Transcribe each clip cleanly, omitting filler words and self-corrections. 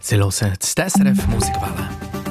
Sie hören die SRF Musikwelle.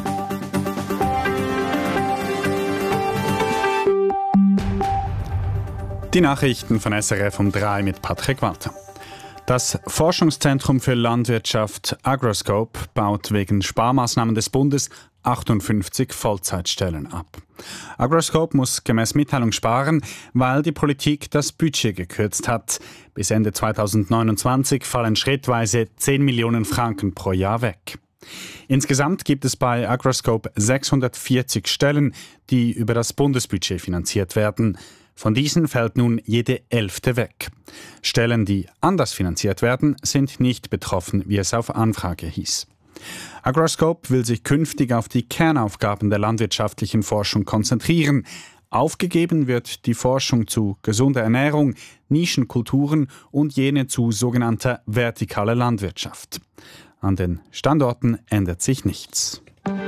Die Nachrichten von SRF um 3 mit Patrick Walter. Das Forschungszentrum für Landwirtschaft Agroscope baut wegen Sparmaßnahmen des Bundes 58 Vollzeitstellen ab. Agroscope muss gemäß Mitteilung sparen, weil die Politik das Budget gekürzt hat. Bis Ende 2029 fallen schrittweise 10 Millionen Franken pro Jahr weg. Insgesamt gibt es bei Agroscope 640 Stellen, die über das Bundesbudget finanziert werden. Von diesen fällt nun jede 11. weg. Stellen, die anders finanziert werden, sind nicht betroffen, wie es auf Anfrage hieß. Agroscope will sich künftig auf die Kernaufgaben der landwirtschaftlichen Forschung konzentrieren. Aufgegeben wird die Forschung zu gesunder Ernährung, Nischenkulturen und jene zu sogenannter vertikaler Landwirtschaft. An den Standorten ändert sich nichts.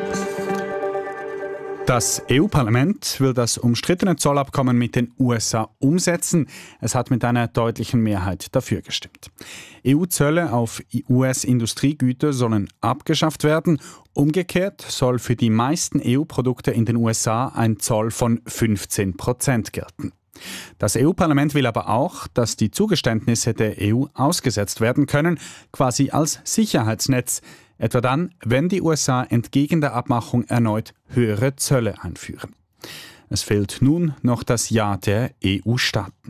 Das EU-Parlament will das umstrittene Zollabkommen mit den USA umsetzen. Es hat mit einer deutlichen Mehrheit dafür gestimmt. EU-Zölle auf US-Industriegüter sollen abgeschafft werden. Umgekehrt soll für die meisten EU-Produkte in den USA ein Zoll von 15% gelten. Das EU-Parlament will aber auch, dass die Zugeständnisse der EU ausgesetzt werden können, quasi als Sicherheitsnetz. Etwa dann, wenn die USA entgegen der Abmachung erneut höhere Zölle einführen. Es fehlt nun noch das Ja der EU-Staaten.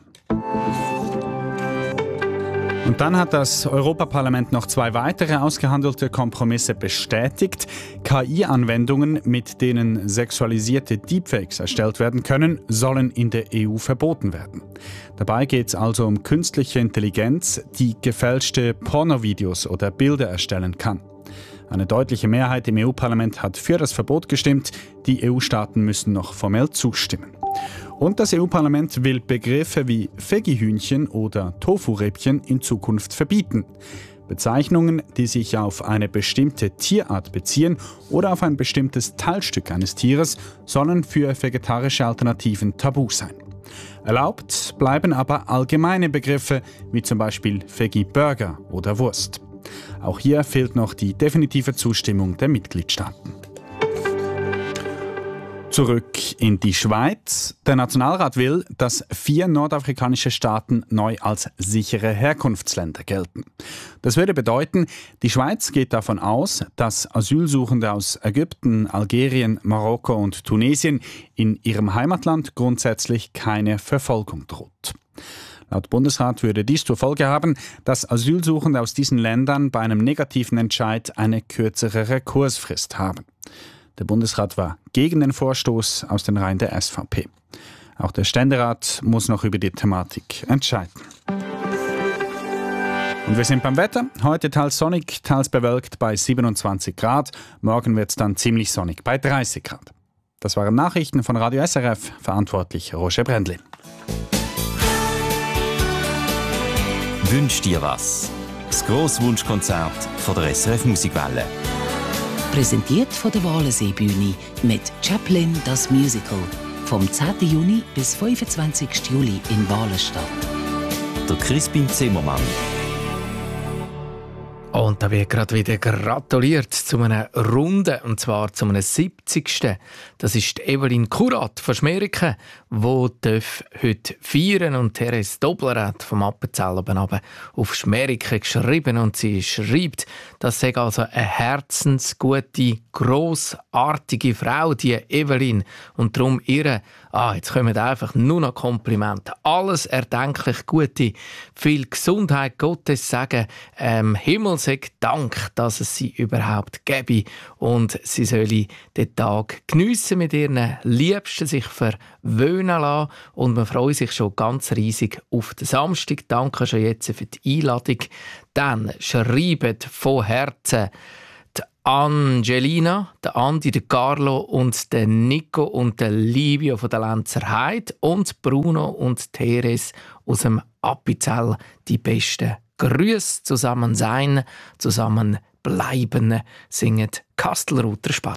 Und dann hat das Europaparlament noch 2 weitere ausgehandelte Kompromisse bestätigt. KI-Anwendungen, mit denen sexualisierte Deepfakes erstellt werden können, sollen in der EU verboten werden. Dabei geht es also um künstliche Intelligenz, die gefälschte Pornovideos oder Bilder erstellen kann. Eine deutliche Mehrheit im EU-Parlament hat für das Verbot gestimmt. Die EU-Staaten müssen noch formell zustimmen. Und das EU-Parlament will Begriffe wie Veggie-Hühnchen oder Tofu-Rippchen in Zukunft verbieten. Bezeichnungen, die sich auf eine bestimmte Tierart beziehen oder auf ein bestimmtes Teilstück eines Tieres, sollen für vegetarische Alternativen tabu sein. Erlaubt bleiben aber allgemeine Begriffe wie zum Beispiel Veggie-Burger oder Wurst. Auch hier fehlt noch die definitive Zustimmung der Mitgliedstaaten. Zurück in die Schweiz. Der Nationalrat will, dass 4 nordafrikanische Staaten neu als sichere Herkunftsländer gelten. Das würde bedeuten, die Schweiz geht davon aus, dass Asylsuchende aus Ägypten, Algerien, Marokko und Tunesien in ihrem Heimatland grundsätzlich keine Verfolgung droht. Laut Bundesrat würde dies zur Folge haben, dass Asylsuchende aus diesen Ländern bei einem negativen Entscheid eine kürzere Rekursfrist haben. Der Bundesrat war gegen den Vorstoß aus den Reihen der SVP. Auch der Ständerat muss noch über die Thematik entscheiden. Und wir sind beim Wetter. Heute teils sonnig, teils bewölkt bei 27 Grad. Morgen wird es dann ziemlich sonnig bei 30 Grad. Das waren Nachrichten von Radio SRF, verantwortlich Roger Brändli. «Wünsch dir was?» Das grosse Wunschkonzert von der SRF Musikwelle. Präsentiert von der Walensee-Bühne mit Chaplin das Musical. Vom 10. Juni bis 25. Juli in Walenstadt. Der Crispin Zimmermann. Und da wird gerade wieder gratuliert zu einer Runde, und zwar zu einem 70. Das ist Evelyn Kurat von Schmeriken, die heute feiern. Und Therese Dobler hat vom Appenzell oben runter auf Schmeriken geschrieben. Und sie schreibt, das sei also eine herzensgute, grossartige Frau, die Evelyn. Und darum ihre, jetzt kommen einfach nur noch Komplimente. Alles erdenklich Gute, viel Gesundheit, Gottes Segen, Himmel sei Dank, dass es sie überhaupt gäbe. Und sie solle den Tag geniessen mit ihren Liebsten, sich verwöhnen lassen. Und man freut sich schon ganz riesig auf den Samstag. Danke schon jetzt für die Einladung. Dann schreibt von Herzen die Angelina, der Andi, der Carlo und der Nico und der Livio von der Lenzer Heide und Bruno und Therese aus dem Appenzell, die besten Grüße, zusammen sein, zusammen bleiben, singt Kastelruther Spatz.